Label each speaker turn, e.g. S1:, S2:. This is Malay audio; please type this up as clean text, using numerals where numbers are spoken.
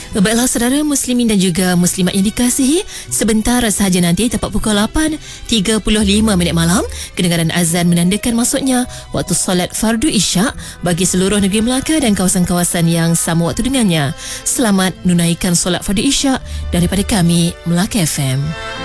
S1: Baiklah saudara muslimin dan juga muslimat yang dikasihi, sebentar sahaja nanti tepat pukul 8.35 malam, kedengaran azan menandakan masuknya waktu solat fardu isyak bagi seluruh negeri Melaka dan kawasan-kawasan yang sama waktu dengannya. Selamat menunaikan solat fardu isyak daripada kami, Melaka FM.